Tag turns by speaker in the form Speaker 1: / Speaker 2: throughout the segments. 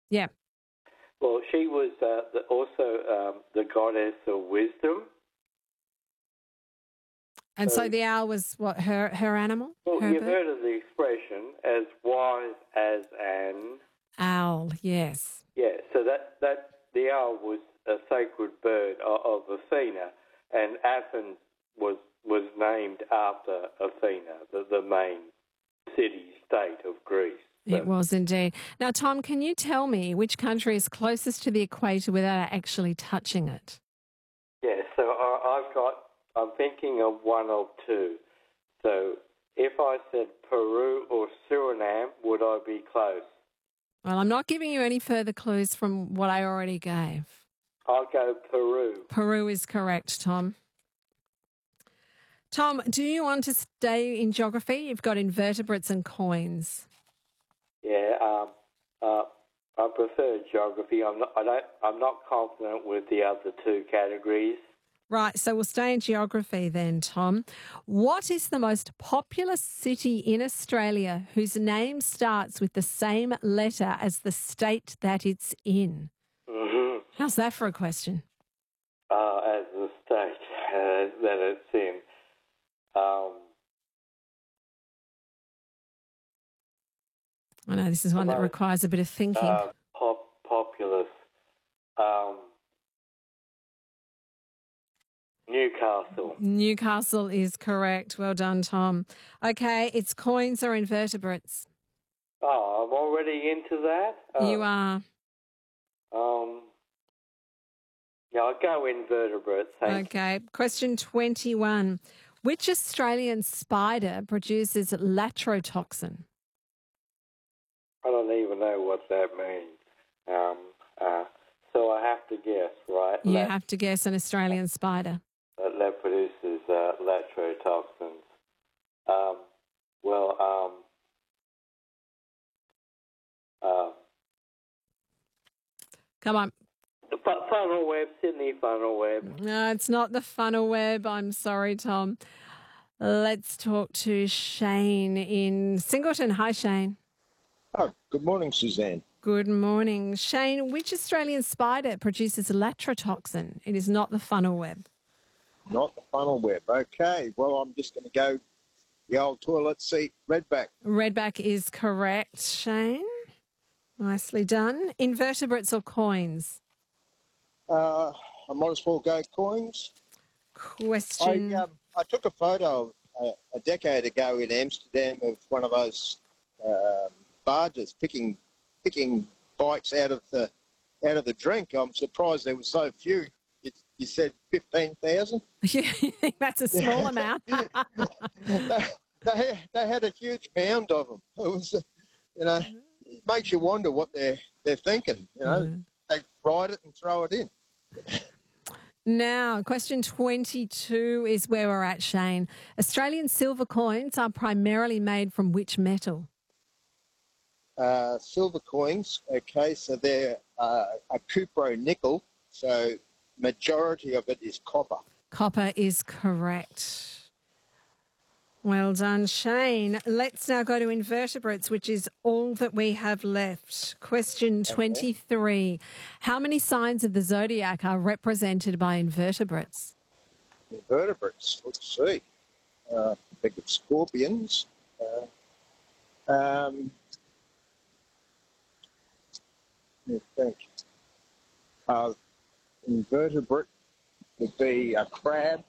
Speaker 1: Yeah.
Speaker 2: Well, she was also the goddess of wisdom.
Speaker 1: And so the owl was what, her animal?
Speaker 2: Well,
Speaker 1: her
Speaker 2: you've
Speaker 1: bird?
Speaker 2: heard of the expression, as wise as an...
Speaker 1: Owl, yes.
Speaker 2: Yeah, so that the owl was a sacred bird of Athena, and Athens was named after Athena, the main city-state of Greece.
Speaker 1: It was indeed. Now, Tom, can you tell me which country is closest to the equator without actually touching it?
Speaker 2: Yeah, so I'm thinking of one of two. So if I said Peru or Suriname, would I be close?
Speaker 1: Well, I'm not giving you any further clues from what I already gave.
Speaker 2: I'll go Peru.
Speaker 1: Peru is correct, Tom. Tom, do you want to stay in geography? You've got invertebrates and coins.
Speaker 2: Yeah, I prefer geography. I'm not confident with the other two categories.
Speaker 1: Right, so we'll stay in geography then, Tom. What is the most populous city in Australia whose name starts with the same letter as the state that it's in?
Speaker 2: Mm-hmm.
Speaker 1: How's that for a question?
Speaker 2: As the state that it's in.
Speaker 1: I know this is one that requires a bit of thinking.
Speaker 2: Populous. Newcastle.
Speaker 1: Newcastle is correct. Well done, Tom. Okay, it's coins or invertebrates?
Speaker 2: Oh, I'm already into that?
Speaker 1: You are.
Speaker 2: Yeah, I'll go invertebrates.
Speaker 1: Okay, question 21. Which Australian spider produces latrotoxin?
Speaker 2: I don't even know what that means. So I have to guess, right?
Speaker 1: You have to guess an Australian spider.
Speaker 2: That produces latrotoxins.
Speaker 1: Come on.
Speaker 2: The funnel web, Sydney funnel web.
Speaker 1: No, it's not the funnel web. I'm sorry, Tom. Let's talk to Shane in Singleton. Hi, Shane.
Speaker 3: Oh, good morning, Suzanne.
Speaker 1: Good morning. Shane, which Australian spider produces latrotoxin? It is not the funnel web.
Speaker 3: Not the funnel web. Okay, well, I'm just going to go the old toilet seat, redback.
Speaker 1: Redback is correct, Shane. Nicely done. Invertebrates or coins?
Speaker 3: I might as well go coins.
Speaker 1: Question.
Speaker 3: I took a photo a decade ago in Amsterdam of one of those barges picking bites out of the drink. I'm surprised there were so few. You said 15,000.
Speaker 1: You think that's a small amount?
Speaker 3: They had a huge mound of them. It was, it makes you wonder what they're thinking. They ride it and throw it in.
Speaker 1: Now, question 22 is where we're at, Shane. Australian silver coins are primarily made from which metal?
Speaker 3: Silver coins, okay, so they're a cupro-nickel, so majority of it is copper.
Speaker 1: Copper is correct. Well done, Shane. Let's now go to invertebrates, which is all that we have left. Question 23. How many signs of the zodiac are represented by invertebrates?
Speaker 3: Invertebrates, let's see. Think of scorpions. Let me think. Invertebrate would be a crab.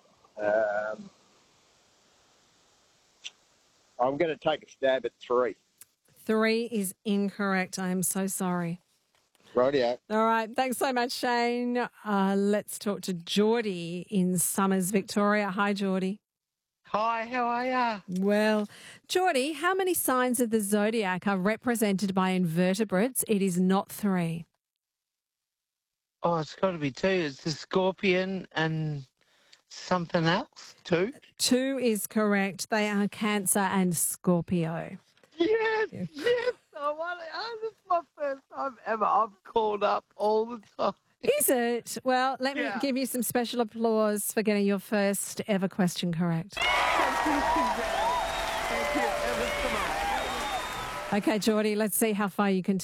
Speaker 3: I'm going to take a stab at 3.
Speaker 1: 3 is incorrect. I am so sorry.
Speaker 3: Rightio.
Speaker 1: All right. Thanks so much, Shane. Let's talk to Geordie in Summers, Victoria. Hi, Geordie.
Speaker 4: Hi, how are ya?
Speaker 1: Well, Geordie, how many signs of the zodiac are represented by invertebrates? It is not 3.
Speaker 4: Oh, it's got to be 2. It's the scorpion and something else. 2?
Speaker 1: 2 is correct. They are Cancer and Scorpio.
Speaker 4: Yes. I want it. Oh, this is my first time ever. I've called up all the time.
Speaker 1: Is it? Well, let me give you some special applause for getting your first ever question correct.
Speaker 4: Thank you ever so much.
Speaker 1: Okay, Geordie, let's see how far you can